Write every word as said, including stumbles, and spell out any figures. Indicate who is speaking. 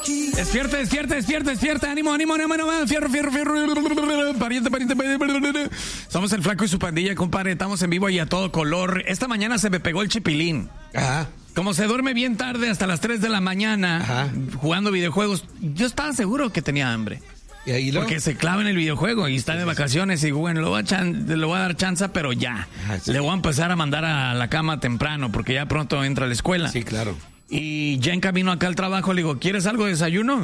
Speaker 1: Despierta, despierta, despierta, despierta. Ánimo, ánimo, ánimo, ánimo. Fierro, fierro, fierro. Pariente, pariente, pariente. Somos el Flaco y su pandilla, compadre. Estamos en vivo y a todo color. Esta mañana se me pegó el chipilín.
Speaker 2: Ajá.
Speaker 1: Como se duerme bien tarde, hasta las tres de la mañana,
Speaker 2: Ajá,
Speaker 1: jugando videojuegos, yo estaba seguro que tenía hambre.
Speaker 2: ¿Y ahí lo?
Speaker 1: Porque se clava en el videojuego y está de vacaciones y bueno, le voy a, chan, le voy a dar chance, pero ya.
Speaker 2: Ajá, sí.
Speaker 1: Le voy a empezar a mandar a la cama temprano porque ya pronto entra a la escuela.
Speaker 2: Sí, claro.
Speaker 1: Y ya en camino acá al trabajo le digo, ¿quieres algo de desayuno?